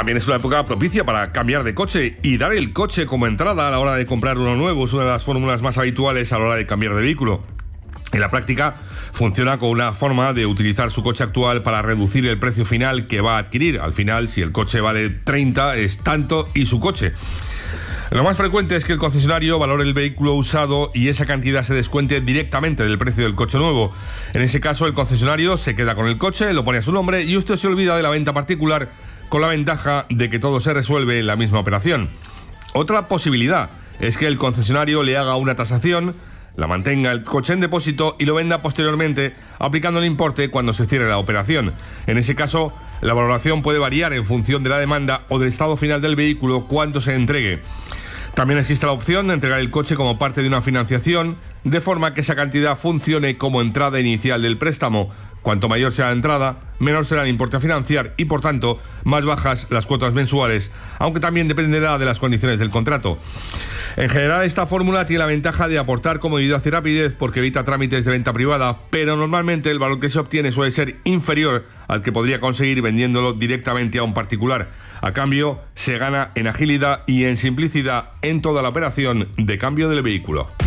También es una época propicia para cambiar de coche y dar el coche como entrada a la hora de comprar uno nuevo. Es una de las fórmulas más habituales a la hora de cambiar de vehículo. En la práctica funciona como una forma de utilizar su coche actual para reducir el precio final que va a adquirir. Al final, si el coche vale 30, es tanto y su coche. Lo más frecuente es que el concesionario valore el vehículo usado y esa cantidad se descuente directamente del precio del coche nuevo. En ese caso, el concesionario se queda con el coche, lo pone a su nombre y usted se olvida de la venta particular, con la ventaja de que todo se resuelve en la misma operación. Otra posibilidad es que el concesionario le haga una tasación, la mantenga el coche en depósito y lo venda posteriormente, aplicando el importe cuando se cierre la operación. En ese caso, la valoración puede variar en función de la demanda o del estado final del vehículo cuando se entregue. También existe la opción de entregar el coche como parte de una financiación, de forma que esa cantidad funcione como entrada inicial del préstamo. Cuanto mayor sea la entrada, menor será el importe a financiar y, por tanto, más bajas las cuotas mensuales, aunque también dependerá de las condiciones del contrato. En general, esta fórmula tiene la ventaja de aportar comodidad y rapidez porque evita trámites de venta privada, pero normalmente el valor que se obtiene suele ser inferior al que podría conseguir vendiéndolo directamente a un particular. A cambio, se gana en agilidad y en simplicidad en toda la operación de cambio del vehículo.